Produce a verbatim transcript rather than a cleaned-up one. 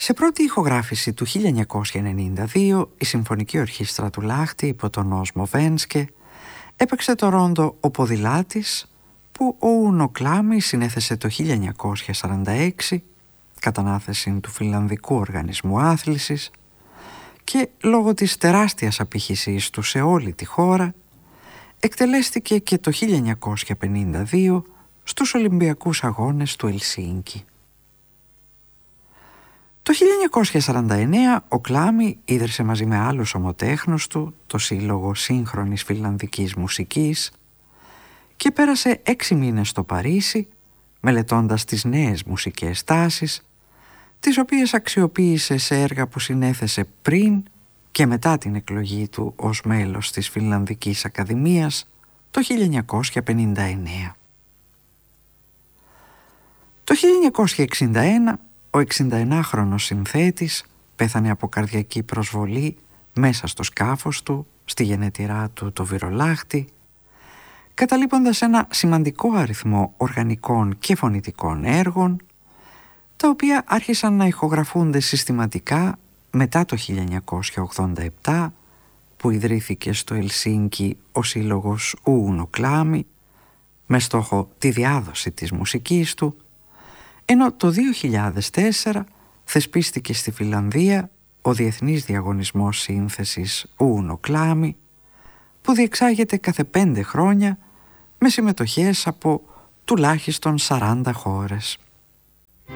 Σε πρώτη ηχογράφηση του χίλια εννιακόσια ενενήντα δύο, η Συμφωνική Ορχήστρα του Λάχτη υπό τον Όσμο Βένσκε έπαιξε το ρόντο «Ο Ποδηλάτης» που ο Ούνο Κλάμι συνέθεσε το χίλια εννιακόσια σαράντα έξι κατά ανάθεση του Φιλανδικού Οργανισμού Άθλησης και λόγω της τεράστιας απήχησής του σε όλη τη χώρα εκτελέστηκε και το χίλια εννιακόσια πενήντα δύο στους Ολυμπιακούς Αγώνες του Ελσίνκι. Το χίλια εννιακόσια σαράντα εννέα ο Κλάμι ίδρυσε μαζί με άλλους ομοτέχνους του το Σύλλογο Σύγχρονης Φιλανδικής Μουσικής και πέρασε έξι μήνες στο Παρίσι μελετώντας τις νέες μουσικές τάσεις, τις οποίες αξιοποίησε σε έργα που συνέθεσε πριν και μετά την εκλογή του ως μέλος της Φιλανδικής Ακαδημίας το χίλια εννιακόσια πενήντα εννέα. Το χίλια εννιακόσια εξήντα ένα ο εξηνταενάχρονος συνθέτης πέθανε από καρδιακή προσβολή μέσα στο σκάφος του, στη γενετηρά του το Βυρολάχτη, καταλείποντας ένα σημαντικό αριθμό οργανικών και φωνητικών έργων, τα οποία άρχισαν να ηχογραφούνται συστηματικά μετά το χίλια εννιακόσια ογδόντα επτά, που ιδρύθηκε στο Ελσίνκι ο σύλλογος Ούνο Κλάμι, με στόχο τη διάδοση της μουσικής του, ενώ το δύο χιλιάδες τέσσερα θεσπίστηκε στη Φιλανδία ο Διεθνής Διαγωνισμός Σύνθεσης Ούνο Κλάμι, που διεξάγεται κάθε πέντε χρόνια με συμμετοχές από τουλάχιστον σαράντα χώρες.